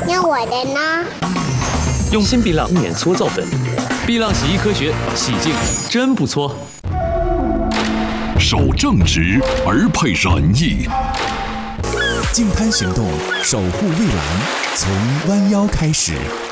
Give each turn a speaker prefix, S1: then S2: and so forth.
S1: 那我的呢？
S2: 用新碧浪免搓澡粉，碧浪洗衣科学，洗净真不错。
S3: 守正直而配仁义，
S4: 净滩行动，守护蔚蓝，从弯腰开始。